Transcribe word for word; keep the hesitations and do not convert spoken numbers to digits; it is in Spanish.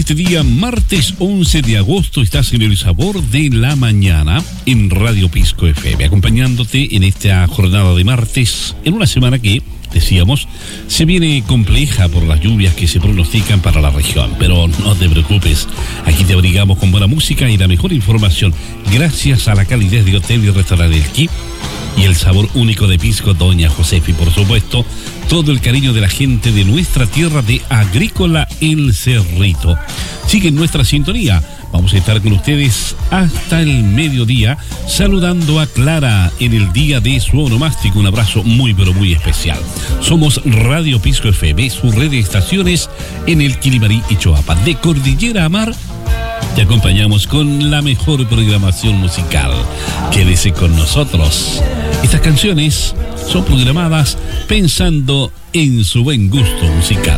este día, martes once de agosto, estás en el sabor de la mañana en Radio Pisco F M, acompañándote en esta jornada de martes, en una semana que, decíamos, se viene compleja por las lluvias que se pronostican para la región. Pero no te preocupes, aquí te abrigamos con buena música y la mejor información, gracias a la calidez de Hotel y Restaurante El Quí y el sabor único de Pisco Doña Josefa, y por supuesto todo el cariño de la gente de nuestra tierra de Agrícola El Cerrito. Sigue en nuestra sintonía. Vamos a estar con ustedes hasta el mediodía, saludando a Clara en el día de su onomástico. Un abrazo muy pero muy especial. Somos Radio Pisco F M, su red de estaciones en el Quilimarí y Choapa. De Cordillera a Mar, te acompañamos con la mejor programación musical. Quédese con nosotros. Estas canciones son programadas pensando en su buen gusto musical.